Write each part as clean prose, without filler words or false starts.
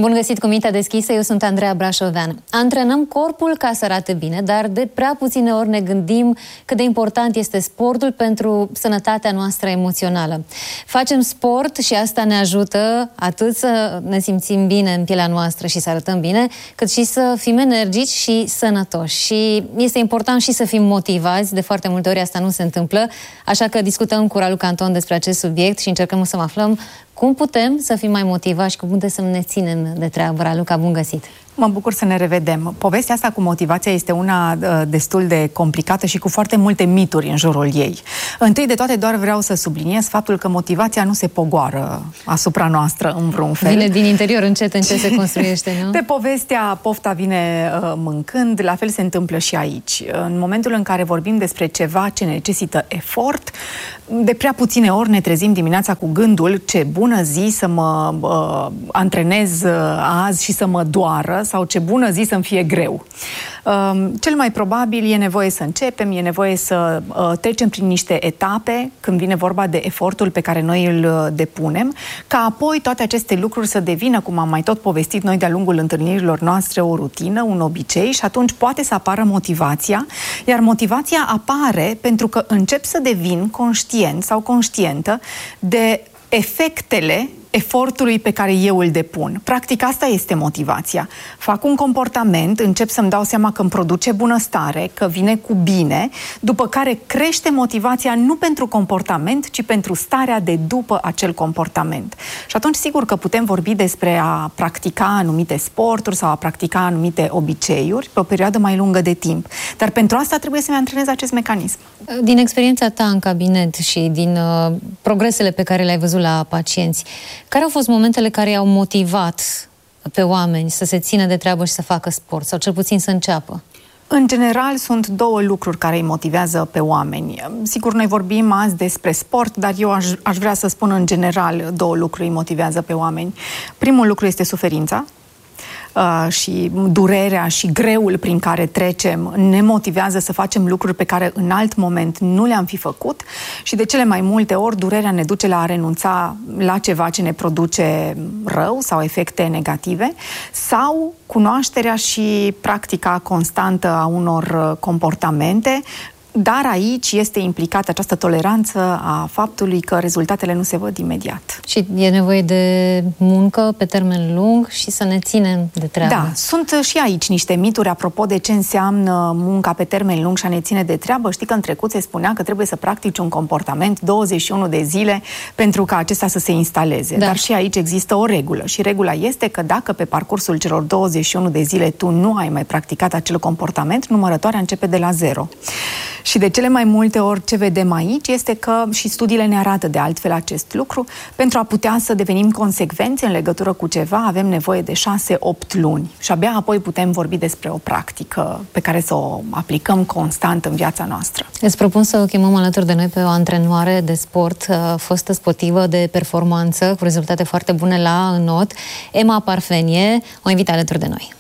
Bun găsit cu mintea deschisă, eu sunt Andreea Brașovean. Antrenăm corpul ca să arate bine, dar de prea puține ori ne gândim cât de important este sportul pentru sănătatea noastră emoțională. Facem sport și asta ne ajută atât să ne simțim bine în pielea noastră și să arătăm bine, cât și să fim energici și sănătoși. Și este important și să fim motivați, de foarte multe ori asta nu se întâmplă, așa că discutăm cu Raluca Anton despre acest subiect și încercăm să aflăm cum putem să fim mai motivați și cum putem să ne ținem de treabă. Raluca, bun găsit! Mă bucur să ne revedem. Povestea asta cu motivația este una destul de complicată și cu foarte multe mituri în jurul ei. Întâi de toate doar vreau să subliniez faptul că motivația nu se pogoară asupra noastră în vreun fel. Vine din interior, încet se construiește, nu? Pe povestea pofta vine mâncând, la fel se întâmplă și aici. În momentul în care vorbim despre ceva ce necesită efort, de prea puține ori ne trezim dimineața cu gândul ce bună zi să mă antrenez azi și să mă doară, sau ce bună zi să-mi fie greu. Cel mai probabil e nevoie să începem, e nevoie să trecem prin niște etape când vine vorba de efortul pe care noi îl depunem, ca apoi toate aceste lucruri să devină, cum am mai tot povestit noi de-a lungul întâlnirilor noastre, o rutină, un obicei și atunci poate să apară motivația, iar motivația apare pentru că încep să devin conștient sau conștientă de efectele efortului pe care eu îl depun. Practic, asta este motivația. Fac un comportament, încep să-mi dau seama că îmi produce bunăstare, că vine cu bine, după care crește motivația nu pentru comportament, ci pentru starea de după acel comportament. Și atunci, sigur că putem vorbi despre a practica anumite sporturi sau a practica anumite obiceiuri pe o perioadă mai lungă de timp. Dar pentru asta trebuie să-mi antrenez acest mecanism. Din experiența ta în cabinet și din progresele pe care le-ai văzut la pacienți, care au fost momentele care i-au motivat pe oameni să se țină de treabă și să facă sport, sau cel puțin să înceapă? În general, sunt două lucruri care îi motivează pe oameni. Sigur, noi vorbim azi despre sport, dar eu aș vrea să spun în general două lucruri îi motivează pe oameni. Primul lucru este suferința. Și durerea și greul prin care trecem ne motivează să facem lucruri pe care în alt moment nu le-am fi făcut și de cele mai multe ori durerea ne duce la a renunța la ceva ce ne produce rău sau efecte negative sau cunoașterea și practica constantă a unor comportamente. Dar aici este implicată această toleranță a faptului că rezultatele nu se văd imediat. Și e nevoie de muncă pe termen lung și să ne ținem de treabă. Da, sunt și aici niște mituri apropo de ce înseamnă munca pe termen lung și a ne ține de treabă. Știi că în trecut se spunea că trebuie să practici un comportament 21 de zile pentru ca acesta să se instaleze. Da. Dar și aici există o regulă. Și regula este că dacă pe parcursul celor 21 de zile tu nu ai mai practicat acel comportament, numărătoarea începe de la 0. Și de cele mai multe ori ce vedem aici este că, și studiile ne arată de altfel acest lucru, pentru a putea să devenim consecvenți în legătură cu ceva, avem nevoie de 6-8 luni. Și abia apoi putem vorbi despre o practică pe care să o aplicăm constant în viața noastră. Îți propun să o chemăm alături de noi pe o antrenoare de sport, fostă sportivă de performanță, cu rezultate foarte bune la înot, Emma Parfenie, o invit alături de noi.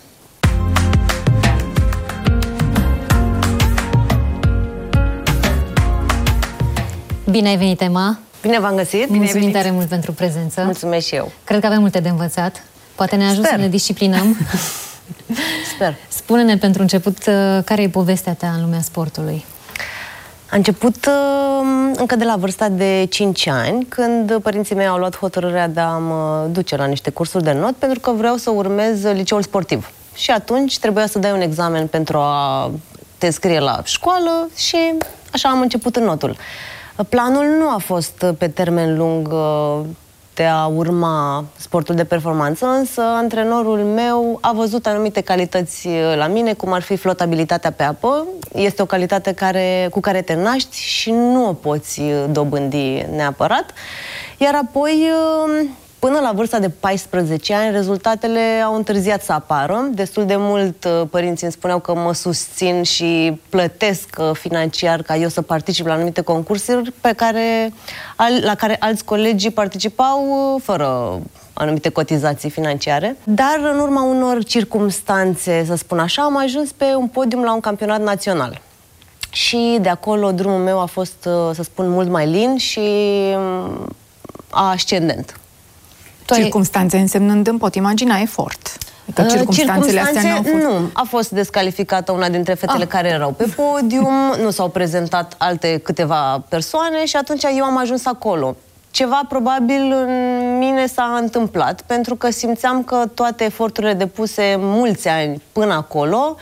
Bine ai venit, Emma! Bine v-am găsit! Mulțumim tare mult pentru prezență! Mulțumesc și eu! Cred că avem multe de învățat. Poate ne ajută să ne disciplinăm. Sper! Spune-ne pentru început, care e povestea ta în lumea sportului? A început încă de la vârsta de 5 ani, când părinții mei au luat hotărârea de a mă duce la niște cursuri de not, pentru că vreau să urmez liceul sportiv. Și atunci trebuia să dai un examen pentru a te înscrie la școală și așa am început în notul. Planul nu a fost pe termen lung de a urma sportul de performanță, însă antrenorul meu a văzut anumite calități la mine, cum ar fi flotabilitatea pe apă. Este o calitate cu care te naști și nu o poți dobândi neapărat. Iar apoi, până la vârsta de 14 ani, rezultatele au întârziat să apară. Destul de mult părinții îmi spuneau că mă susțin și plătesc financiar ca eu să particip la anumite concursuri la care alți colegi participau fără anumite cotizații financiare. Dar în urma unor circumstanțe, să spun așa, am ajuns pe un podium la un campionat național. Și de acolo drumul meu a fost, să spun, mult mai lin și ascendent. Circumstanțe însemnând, îmi pot imagina, efort. Că circumstanțele astea nu au fost... Nu. A fost descalificată una dintre fetele care erau pe podium, nu s-au prezentat alte câteva persoane și atunci eu am ajuns acolo. Ceva probabil în mine s-a întâmplat, pentru că simțeam că toate eforturile depuse mulți ani până acolo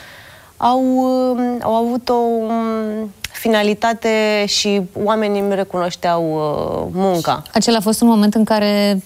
au avut o finalitate și oamenii îmi recunoșteau munca. Acela a fost un moment în care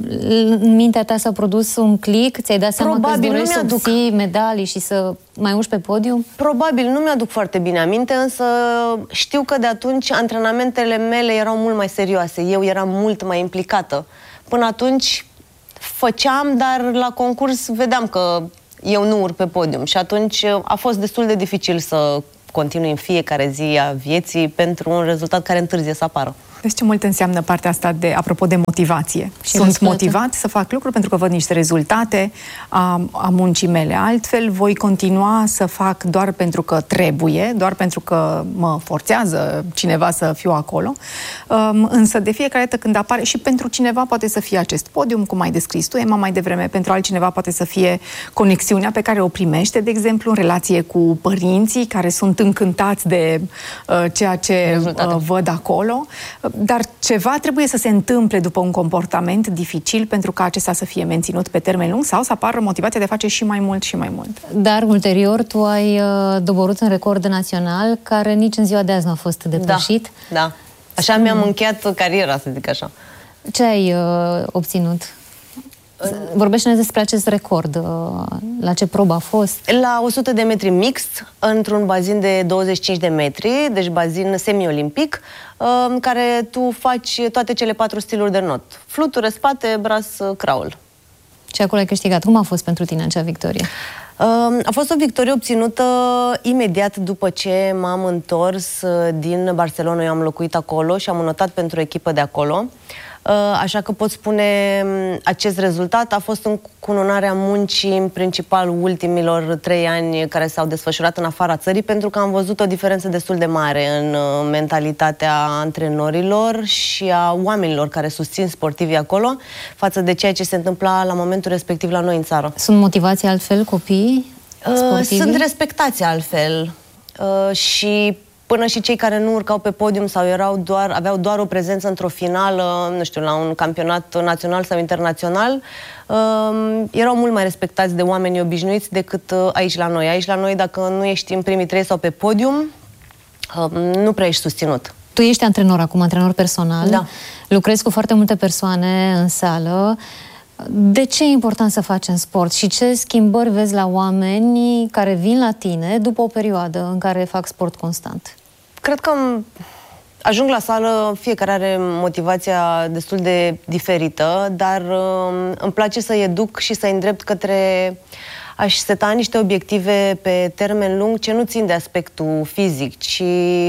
în mintea ta s-a produs un click? Ți-ai dat seama că îți dorești să obții medalii și să mai urci pe podium? Probabil, nu mi-aduc foarte bine aminte, însă știu că de atunci antrenamentele mele erau mult mai serioase. Eu eram mult mai implicată. Până atunci făceam, dar la concurs vedeam că eu nu urc pe podium și atunci a fost destul de dificil să continui în fiecare zi a vieții pentru un rezultat care întârzie să apară. Deci ce mult înseamnă partea asta apropo de motivație. Sunt motivat să fac lucruri pentru că văd niște rezultate a muncii mele. Altfel, voi continua să fac doar pentru că trebuie, doar pentru că mă forțează cineva să fiu acolo. Însă de fiecare dată când apare, și pentru cineva poate să fie acest podium, cum ai descris tu, Emma, mai devreme, pentru altcineva poate să fie conexiunea pe care o primește, de exemplu, în relație cu părinții care sunt încântați de ceea ce văd acolo. Dar ceva trebuie să se întâmple după un comportament dificil pentru ca acesta să fie menținut pe termen lung sau să apară motivația de a face și mai mult și mai mult. Dar ulterior tu ai doborât un record național care nici în ziua de azi nu a fost depășit. Da. Așa mi-am încheiat cariera, să zic așa. Ce ai obținut? Vorbește-ne despre acest record. La ce probă a fost? La 100 de metri mixt, într-un bazin de 25 de metri, deci bazin semi-olimpic, în care tu faci toate cele 4 stiluri de not. Fluture, spate, braț, crawl. Și acolo ai câștigat. Cum a fost pentru tine acea victorie? A fost o victorie obținută imediat după ce m-am întors din Barcelona. Eu am locuit acolo și am notat pentru o echipă de acolo. Așa că pot spune, acest rezultat a fost încununarea muncii, în principal ultimilor 3 ani care s-au desfășurat în afara țării, pentru că am văzut o diferență destul de mare în mentalitatea antrenorilor și a oamenilor care susțin sportivii acolo, față de ceea ce se întâmpla la momentul respectiv la noi în țară. Sunt motivați altfel copiii sportivi? Sunt respectați altfel și până și cei care nu urcau pe podium sau aveau doar o prezență într-o finală, nu știu, la un campionat național sau internațional, erau mult mai respectați de oamenii obișnuiți decât aici la noi. Aici la noi, dacă nu ești în primii 3 sau pe podium, nu prea ești susținut. Tu ești antrenor acum, antrenor personal. Da. Lucrezi cu foarte multe persoane în sală. De ce e important să faci în sport și ce schimbări vezi la oameni care vin la tine după o perioadă în care fac sport constant? Cred că ajung la sală, fiecare are motivația destul de diferită, dar îmi place să-i educ și să-i îndrept către a-și seta niște obiective pe termen lung ce nu țin de aspectul fizic, ci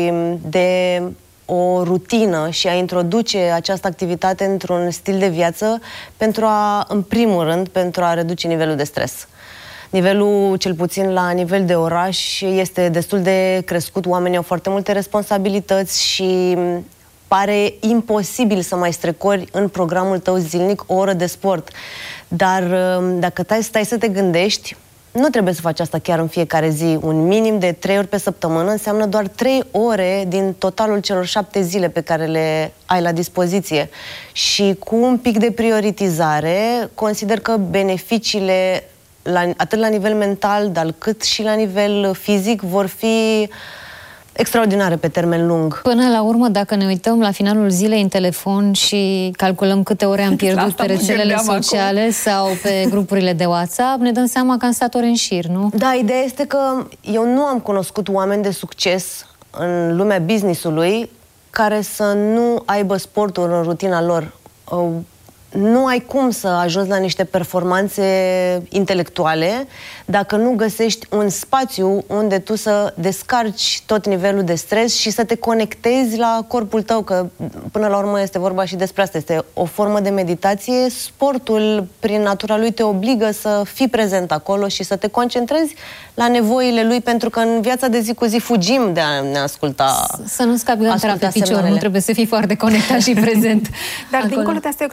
de o rutină și a introduce această activitate într-un stil de viață pentru a, în primul rând, pentru a reduce nivelul de stres. Nivelul, cel puțin la nivel de oraș, este destul de crescut, oamenii au foarte multe responsabilități și pare imposibil să mai strecori în programul tău zilnic o oră de sport. Dar dacă stai să te gândești, nu trebuie să faci asta chiar în fiecare zi. Un minim de 3 ori pe săptămână înseamnă doar 3 ore din totalul celor 7 zile pe care le ai la dispoziție. Și cu un pic de prioritizare, consider că beneficiile, atât la nivel mental, dar cât și la nivel fizic, vor fi extraordinare pe termen lung. Până la urmă, dacă ne uităm la finalul zilei în telefon și calculăm câte ore am pierdut pe rețelele sociale sau pe grupurile de WhatsApp, ne dăm seama că am stat ore în șir, nu? Da, ideea este că eu nu am cunoscut oameni de succes în lumea business-ului care să nu aibă sportul în rutina lor. Nu ai cum să ajungi la niște performanțe intelectuale dacă nu găsești un spațiu unde tu să descarci tot nivelul de stres și să te conectezi la corpul tău, că până la urmă este vorba și despre asta. Este o formă de meditație. Sportul, prin natura lui, te obligă să fii prezent acolo și să te concentrezi la nevoile lui, pentru că în viața de zi cu zi fugim de a ne asculta. Să nu scapi gantera pe picior, nu trebuie să fii foarte conectat și prezent. Dar dincolo de asta, eu cred că sunt și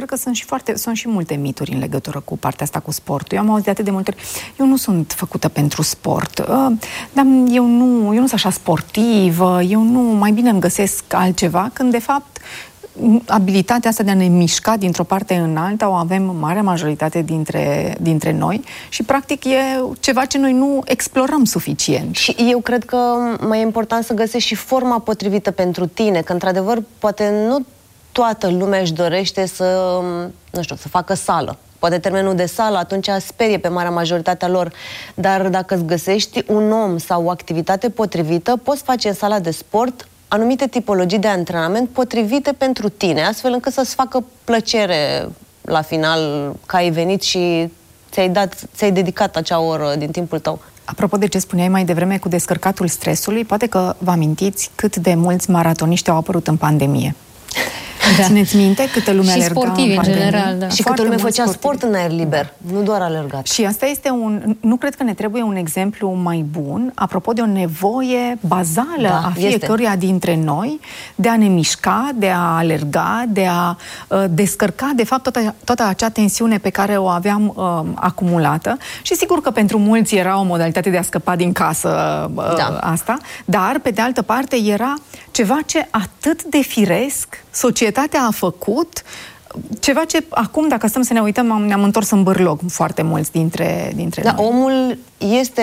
sunt și multe mituri în legătură cu partea asta cu sportul. Eu am auzit de atât de multe ori, eu nu sunt făcută pentru sport, dar eu nu sunt așa sportivă, eu nu, mai bine îmi găsesc altceva, când de fapt abilitatea asta de a ne mișca dintr-o parte în alta o avem marea majoritate dintre noi și practic e ceva ce noi nu explorăm suficient. Și eu cred că mai e important să găsești și forma potrivită pentru tine, că într-adevăr poate nu toată lumea își dorește să, nu știu, să facă sală. Poate termenul de sală atunci sperie pe marea majoritatea lor, dar dacă îți găsești un om sau o activitate potrivită, poți face în sala de sport anumite tipologii de antrenament potrivite pentru tine, astfel încât să-ți facă plăcere la final că ai venit și ți-ai dedicat acea oră din timpul tău. Apropo de ce spuneai mai devreme cu descărcatul stresului, poate că vă amintiți cât de mulți maratoniști au apărut în pandemie. Da. Țineți minte câtă lume alerga în pandemie? Și sportivi, în general, da. Și câtă lume făcea sport în aer liber, nu doar alergat. Și asta este nu cred că ne trebuie un exemplu mai bun, apropo de o nevoie bazală a fiecăruia dintre noi de a ne mișca, de a alerga, de a descărca, de fapt, toată acea tensiune pe care o aveam acumulată. Și sigur că pentru mulți era o modalitate de a scăpa din casă asta, dar, pe de altă parte, era ceva ce atât de firesc societatea a făcut, ceva ce acum, dacă stăm să ne uităm, ne-am întors în bârlog foarte mulți dintre noi. Omul este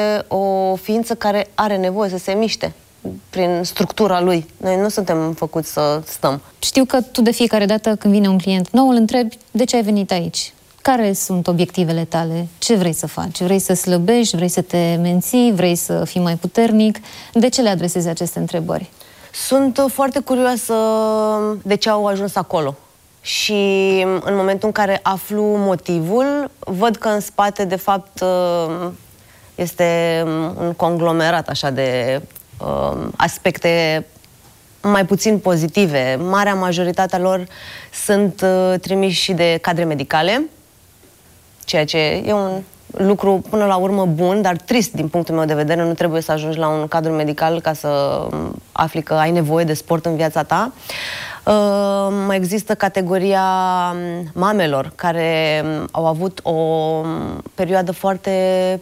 o ființă care are nevoie să se miște prin structura lui. Noi nu suntem făcuți să stăm. Știu că tu de fiecare dată când vine un client nou îl întrebi de ce ai venit aici. Care sunt obiectivele tale? Ce vrei să faci? Vrei să slăbești? Vrei să te menții? Vrei să fii mai puternic? De ce le adresezi aceste întrebări? Sunt foarte curioasă de ce au ajuns acolo. Și în momentul în care aflu motivul, văd că în spate, de fapt, este un conglomerat așa de aspecte mai puțin pozitive. Marea majoritatea lor sunt trimiși și de cadre medicale, ceea ce e un lucru până la urmă bun, dar trist din punctul meu de vedere. Nu trebuie să ajungi la un cadru medical ca să afli că ai nevoie de sport în viața ta. Mai există categoria mamelor care au avut o perioadă foarte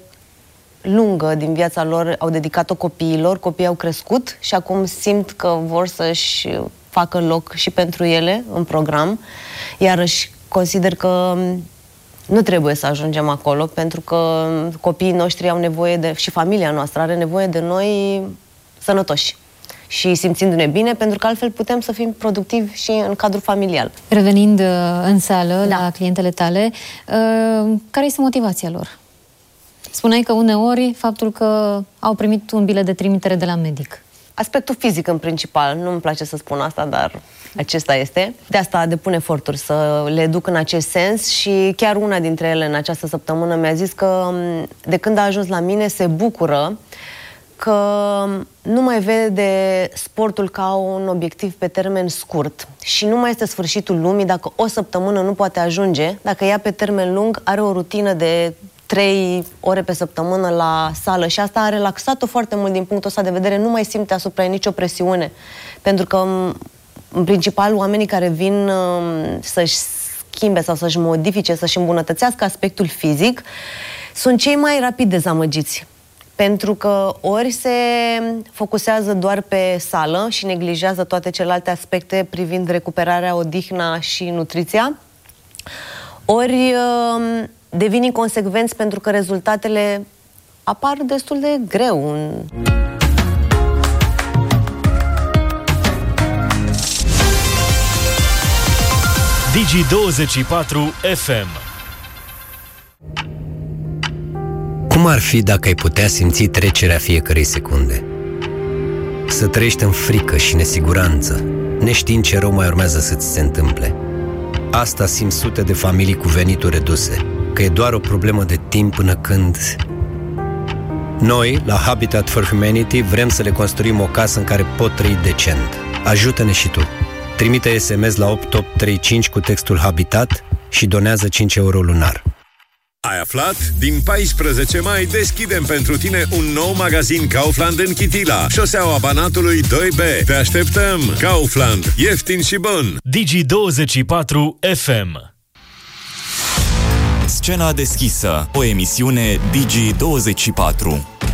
lungă din viața lor, au dedicat-o copiilor, copiii au crescut și acum simt că vor să-și facă loc și pentru ele în program. Iarăși consider că nu trebuie să ajungem acolo, pentru că copiii noștri au nevoie și familia noastră are nevoie de noi sănătoși și simțindu-ne bine, pentru că altfel putem să fim productivi și în cadrul familial. Revenind în sală, la clientele tale, care este motivația lor? Spuneai că uneori faptul că au primit un bilet de trimitere de la medic. Aspectul fizic în principal, nu-mi place să spun asta, dar acesta este. De asta depun eforturi să le duc în acest sens și chiar una dintre ele în această săptămână mi-a zis că de când a ajuns la mine se bucură că nu mai vede sportul ca un obiectiv pe termen scurt și nu mai este sfârșitul lumii dacă o săptămână nu poate ajunge, dacă ea pe termen lung are o rutină de 3 ore pe săptămână la sală și asta a relaxat-o foarte mult din punctul ăsta de vedere, nu mai simte asupra ei nicio presiune, pentru că în principal oamenii care vin să-și schimbe sau să-și modifice, să-și îmbunătățească aspectul fizic, sunt cei mai rapid dezamăgiți. Pentru că ori se focusează doar pe sală și neglijează toate celelalte aspecte privind recuperarea, odihna și nutriția, ori devin inconsecvenți pentru că rezultatele apar destul de greu. Digi24 FM. Cum ar fi dacă ai putea simți trecerea fiecărei secunde? Să trăiești în frică și nesiguranță, neștiind ce rău mai urmează să-ți se întâmple. Asta simt sute de familii cu venituri reduse, că e doar o problemă de timp până când... Noi, la Habitat for Humanity, vrem să le construim o casă în care pot trăi decent. Ajută-ne și tu! Trimite SMS la 8835 cu textul Habitat și donează 5 euro lunar. Ai aflat? Din 14 mai deschidem pentru tine un nou magazin Kaufland în Chitila, șoseaua Banatului 2B. Te așteptăm! Kaufland. Ieftin și bun! Digi24 FM. Scena deschisă, o emisiune Digi24.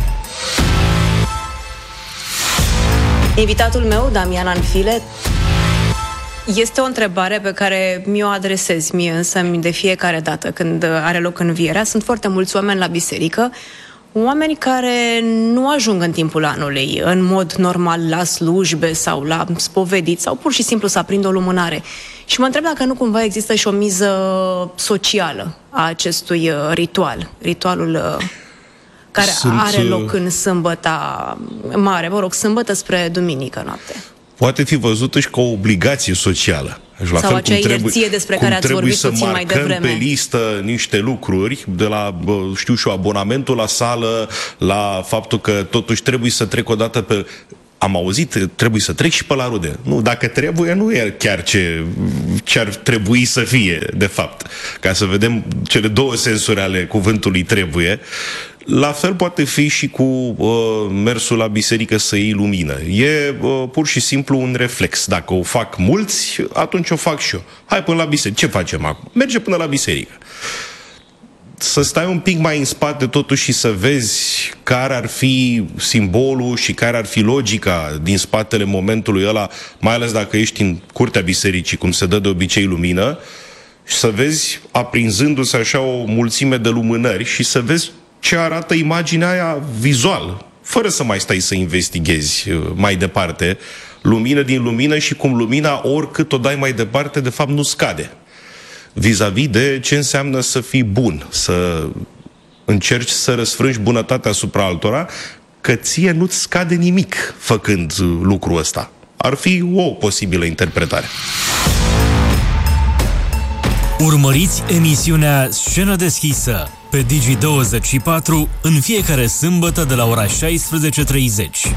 Invitatul meu, Damian Anfile, este o întrebare pe care mi-o adresez mie însă de fiecare dată când are loc învierea. Sunt foarte mulți oameni la biserică, oameni care nu ajung în timpul anului, în mod normal la slujbe sau la spovedit sau pur și simplu să aprindă o lumânare. Și mă întreb dacă nu cumva există și o miză socială a acestui ritual, ritualul care are loc în sâmbăta mare, sâmbătă spre duminică noapte. Poate fi văzută și ca o obligație socială. La sau fel acea inerție despre care ați vorbit puțin mai devreme. Trebuie să marcăm pe listă niște lucruri, de la, știu și eu, abonamentul la sală, la faptul că totuși trebuie să trec o dată pe... Am auzit, trebuie să trec și pe la rude. Nu, dacă trebuie, nu e chiar ce ar trebui să fie, de fapt. Ca să vedem cele două sensuri ale cuvântului trebuie. La fel poate fi și cu mersul la biserică să iei lumină. E pur și simplu un reflex. Dacă o fac mulți, atunci o fac și eu. Hai până la biserică. Ce facem acum? Merge până la biserică. Să stai un pic mai în spate totuși și să vezi care ar fi simbolul și care ar fi logica din spatele momentului ăla, mai ales dacă ești în curtea bisericii, cum se dă de obicei lumină, și să vezi aprinzându-se așa o mulțime de lumânări și să vezi ce arată imaginea aia vizual, fără să mai stai să investighezi mai departe lumină din lumină și cum lumina, oricât o dai mai departe, de fapt nu scade. Vis-a-vis de ce înseamnă să fii bun, să încerci să răsfrângi bunătatea asupra altora, că ție nu-ți scade nimic făcând lucrul ăsta. Ar fi o posibilă interpretare. Urmăriți emisiunea Scenă deschisă pe Digi24 în fiecare sâmbătă de la ora 16:30.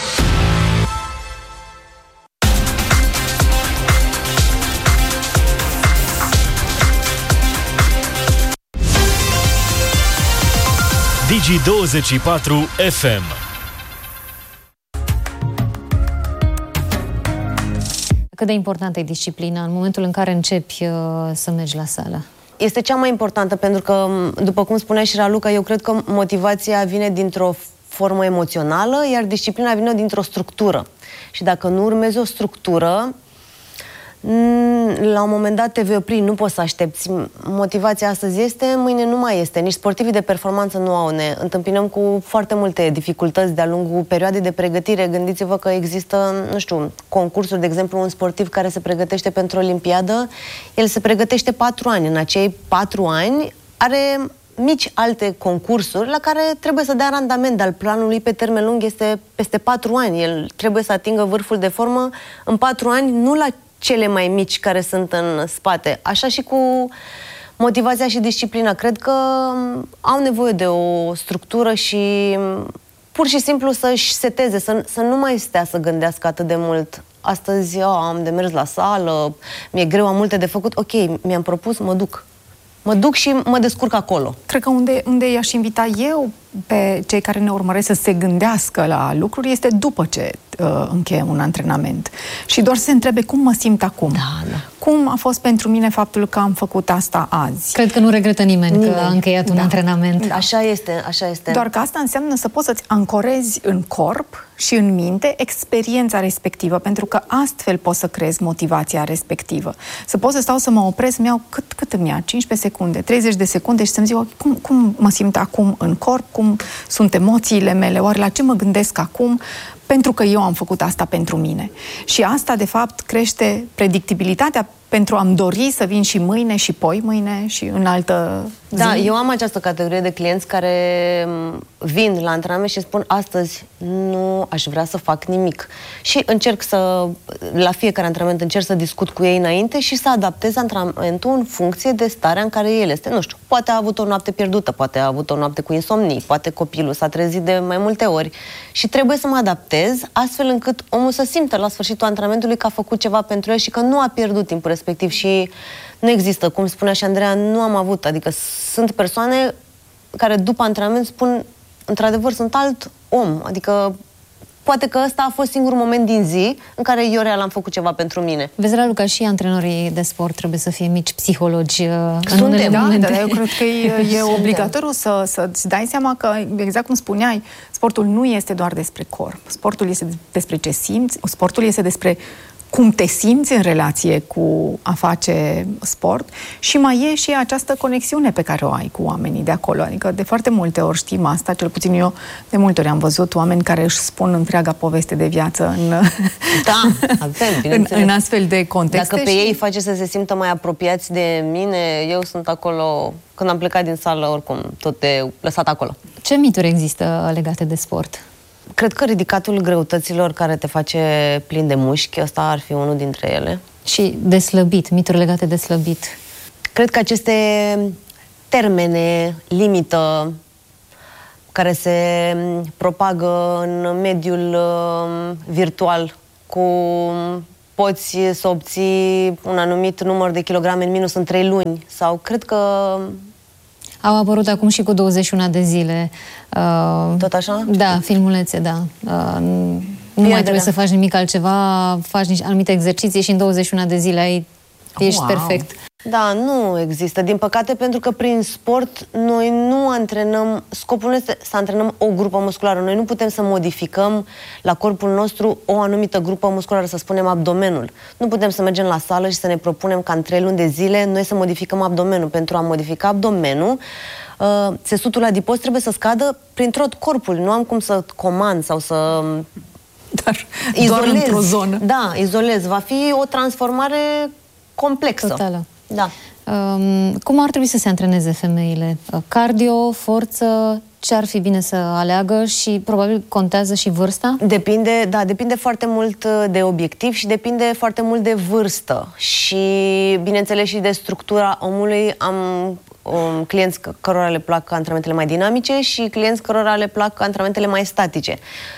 Digi24 FM. Cât de importantă e disciplina în momentul în care începi să mergi la sală? Este cea mai importantă, pentru că, după cum spunea și Raluca, eu cred că motivația vine dintr-o formă emoțională, iar disciplina vine dintr-o structură. Și dacă nu urmezi o structură, la un moment dat te vei opri, nu poți să aștepți. Motivația astăzi este, mâine nu mai este. Nici sportivii de performanță nu au. Ne întâmpinăm cu foarte multe dificultăți de-a lungul perioadei de pregătire. Gândiți-vă că există, nu știu, concursuri, de exemplu, un sportiv care se pregătește pentru Olimpiadă, el se pregătește 4 ani. În acei 4 ani are mici alte concursuri la care trebuie să dea randament, dar planul lui pe termen lung este peste 4 ani. El trebuie să atingă vârful de formă în 4 ani, nu la cele mai mici care sunt în spate. Așa și cu motivația și disciplina. Cred că au nevoie de o structură și pur și simplu să-și seteze, să nu mai stea să gândească atât de mult. Astăzi am de mers la sală, mi-e greu, am multe de făcut. Ok, mi-am propus, mă duc. Mă duc și mă descurc acolo. Cred că unde i-aș invita eu pe cei care ne urmăresc să se gândească la lucruri este după ce încheie un antrenament. Și doar să se întrebe cum mă simt acum. Da. Cum a fost pentru mine faptul că am făcut asta azi. Cred că nu regretă nimeni că a încheiat un antrenament. Da. Așa este. Doar că asta înseamnă să poți să-ți ancorezi în corp și în minte experiența respectivă, pentru că astfel poți să creezi motivația respectivă. Să pot să stau să mă opresc, să-mi iau cât îmi ia? 15 secunde, 30 de secunde și să-mi zic cum mă simt acum în corp, cum sunt emoțiile mele, oare la ce mă gândesc acum, pentru că eu am făcut asta pentru mine. Și asta, de fapt, crește predictibilitatea pentru a-mi dori să vin și mâine și mâine și în altă zi. Da, eu am această categorie de clienți care vin la antrenament și spun astăzi nu aș vrea să fac nimic. Și încerc la fiecare antrenament încerc să discut cu ei înainte și să adaptez antrenamentul în funcție de starea în care el este. Nu știu, poate a avut o noapte pierdută, poate a avut o noapte cu insomnii, poate copilul s-a trezit de mai multe ori și trebuie să mă adaptez astfel încât omul să simtă la sfârșitul antrenamentului că a făcut ceva pentru el și că nu a pierdut timpul respectiv. Și nu există, cum spunea și Andreea, nu am avut, adică sunt persoane care după antrenament spun, într-adevăr, sunt alt om, adică poate că ăsta a fost singurul moment din zi în care eu real am făcut ceva pentru mine. Vezi, Ralu, că și antrenorii de sport trebuie să fie mici psihologi în unele momente. Dar eu cred că e obligatoriu să-ți dai seama că, exact cum spuneai, sportul nu este doar despre corp. Sportul este despre ce simți, sportul este despre cum te simți în relație cu a face sport și mai e și această conexiune pe care o ai cu oamenii de acolo. Adică de foarte multe ori știm asta, cel puțin eu de multe ori am văzut oameni care își spun întreaga poveste de viață în astfel de contexte. Dacă pe ei face să se simtă mai apropiați de mine, eu sunt acolo, când am plecat din sală, oricum, tot de lăsat acolo. Ce mituri există legate de sport? Cred că ridicatul greutăților care te face plin de mușchi, ăsta ar fi unul dintre ele. Și de slăbit, mituri legate de slăbit. Cred că aceste termene, limită, care se propagă în mediul virtual, cu poți să obții un anumit număr de kilograme în minus în 3 luni, sau cred că... Au apărut acum și cu 21 de zile. Tot așa? Da, filmulețe, da. Nu mai trebuie să faci nimic altceva, faci niște anumite exerciții și în 21 de zile ești perfect. Da, nu există. Din păcate, pentru că prin sport noi nu antrenăm, scopul este să antrenăm o grupă musculară. Noi nu putem să modificăm la corpul nostru o anumită grupă musculară, să spunem abdomenul. Nu putem să mergem la sală și să ne propunem ca în 3 luni de zile noi să modificăm abdomenul. Pentru a modifica abdomenul, țesutul adipos trebuie să scadă prin tot corpul. Nu am cum să comand sau să... Dar doar într-o zonă. Da, izolez. Va fi o transformare complexă. Totală. Da. Cum ar trebui să se antreneze femeile? Cardio, forță, ce ar fi bine să aleagă și probabil contează și vârsta? Depinde foarte mult de obiectiv și depinde foarte mult de vârstă și, bineînțeles, și de structura omului. Am clienți cărora le plac antrenamentele mai dinamice și clienți cărora le plac antrenamentele mai statice.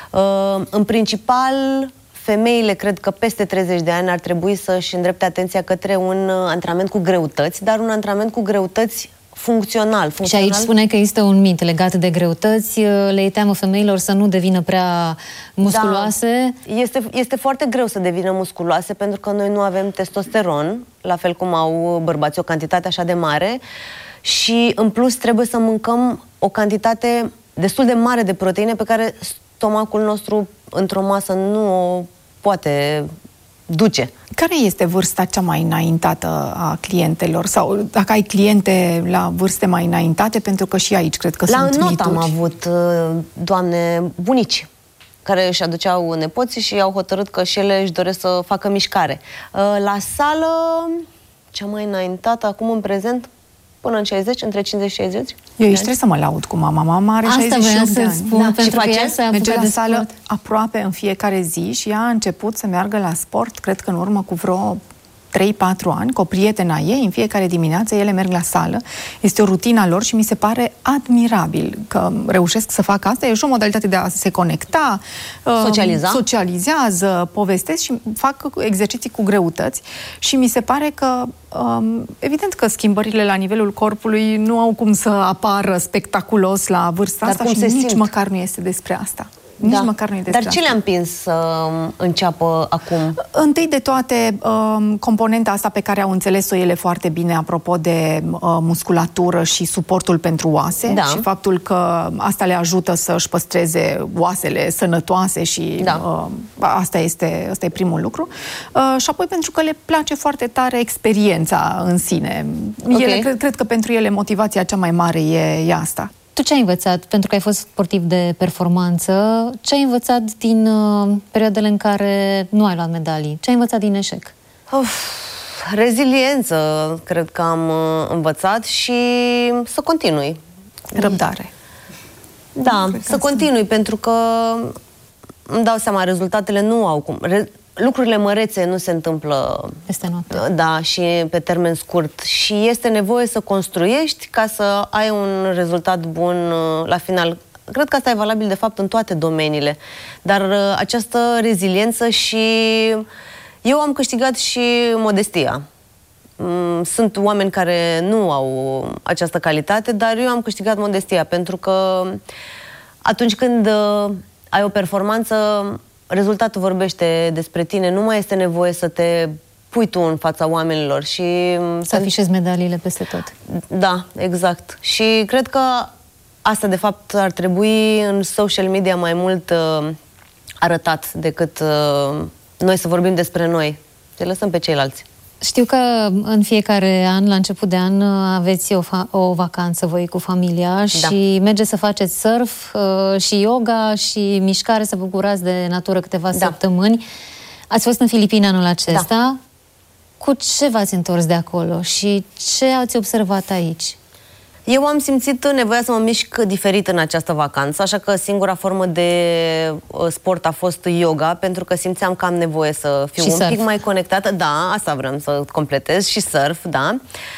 În principal, femeile, cred că peste 30 de ani ar trebui să-și îndrepte atenția către un antrenament cu greutăți, dar un antrenament cu greutăți funcțional. Și aici spuneai că există un mit legat de greutăți, le e teamă femeilor să nu devină prea musculoase. Da, este foarte greu să devină musculoase pentru că noi nu avem testosteron, la fel cum au bărbații o cantitate așa de mare și în plus trebuie să mâncăm o cantitate destul de mare de proteine pe care stomacul nostru într-o masă nu o poate duce. Care este vârsta cea mai înaintată a clientelor? Sau dacă ai cliente la vârste mai înaintate, pentru că și aici cred că sunt mituri. La not am avut doamne bunici care își aduceau nepoții și au hotărât că și ele își doresc să facă mișcare. La sală, cea mai înaintată acum în prezent, până în 60, între 50 și 60. Eu aici trebuie să mă laud cu mama. Mama are 68 de ani. Spun, da. Pentru că ea merge la sală aproape în fiecare zi și ea a început să meargă la sport, cred că în urmă cu vreo 3-4 ani, cu o prietena ei, în fiecare dimineață ele merg la sală. Este o rutina lor și mi se pare admirabil că reușesc să facă asta. E și o modalitate de a se conecta, socializează, povestesc și fac exerciții cu greutăți și mi se pare că evident că schimbările la nivelul corpului nu au cum să apară spectaculos la vârsta asta și nici măcar nu este despre asta. Nici măcar nu e despre Dar ce le-a împins să înceapă acum? Întâi de toate, componenta asta pe care au înțeles-o ele foarte bine, apropo de musculatură și suportul pentru oase și faptul că asta le ajută să-și păstreze oasele sănătoase și asta e primul lucru. Și apoi pentru că le place foarte tare experiența în sine. Ele, cred că pentru ele motivația cea mai mare e asta. Tu ce ai învățat? Pentru că ai fost sportiv de performanță, ce ai învățat din perioadele în care nu ai luat medalii? Ce ai învățat din eșec? Reziliență, cred că am învățat și să continui. Răbdare. Da, să continui, pentru că îmi dau seama, rezultatele nu au cum. Lucrurile mărețe nu se întâmplă peste noapte. Da, și pe termen scurt. Și este nevoie să construiești ca să ai un rezultat bun la final. Cred că asta e valabil, de fapt, în toate domeniile. Dar această reziliență și... Eu am câștigat și modestia. Sunt oameni care nu au această calitate, dar eu am câștigat modestia, pentru că atunci când ai o performanță, rezultatul vorbește despre tine, nu mai este nevoie să te pui tu în fața oamenilor și... Să afișezi medaliile peste tot. Da, exact. Și cred că asta, de fapt, ar trebui în social media mai mult arătat decât noi să vorbim despre noi. Să lăsăm pe ceilalți. Știu că în fiecare an, la început de an, aveți o vacanță voi cu familia și mergeți să faceți surf și yoga și mișcare, să vă bucurați de natură câteva săptămâni. Ați fost în Filipine anul acesta. Da. Cu ce v-ați întors de acolo și ce ați observat aici? Eu am simțit nevoia să mă mișc diferit în această vacanță, așa că singura formă de sport a fost yoga, pentru că simțeam că am nevoie să fiu un pic mai conectată. Da, asta vreau să completez, și surf, da.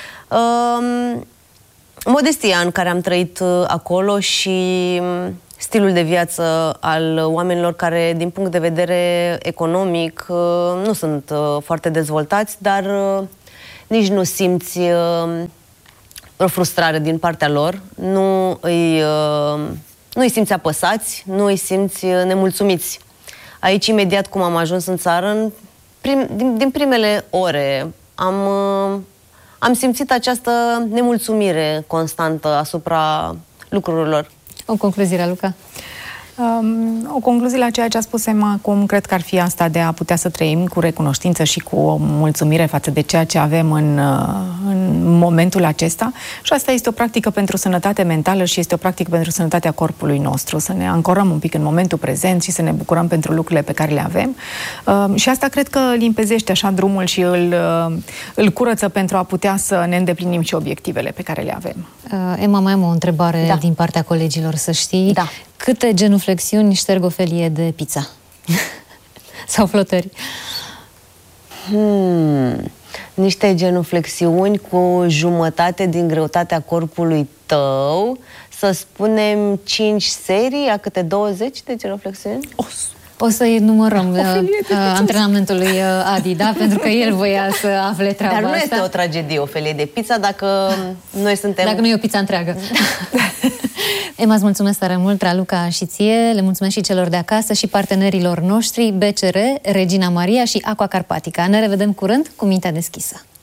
Modestia în care am trăit acolo și stilul de viață al oamenilor care, din punct de vedere economic, nu sunt foarte dezvoltați, dar nici nu simți o frustrare din partea lor, nu îi simți apăsați, nu îi simți nemulțumiți. Aici, imediat cum am ajuns în țară, din primele ore, am simțit această nemulțumire constantă asupra lucrurilor. O concluzie, Luca? O concluzie la ceea ce a spus Emma acum, cred că ar fi asta de a putea să trăim cu recunoștință și cu o mulțumire față de ceea ce avem în momentul acesta. Și asta este o practică pentru sănătate mentală și este o practică pentru sănătatea corpului nostru. Să ne ancorăm un pic în momentul prezent și să ne bucurăm pentru lucrurile pe care le avem. Și asta cred că limpezește așa drumul și îl curăță pentru a putea să ne îndeplinim și obiectivele pe care le avem. Emma, mai am o întrebare din partea colegilor, să știi. Da. Câte genuflexiuni șterg o felie de pizza? Sau flotări? Niște genuflexiuni cu jumătate din greutatea corpului tău, să spunem 5 serii, a câte 20 de genuflexiuni? O să-i numărăm antrenamentul lui Adi, da? Pentru că el voia să afle treaba asta. Dar nu este o tragedie o felie de pizza dacă noi suntem... Dacă nu e o pizza întreagă. Emma, îți mulțumesc tare mult, Raluca, și ție, le mulțumesc și celor de acasă și partenerilor noștri, BCR, Regina Maria și Aqua Carpatica. Ne revedem curând cu mintea deschisă.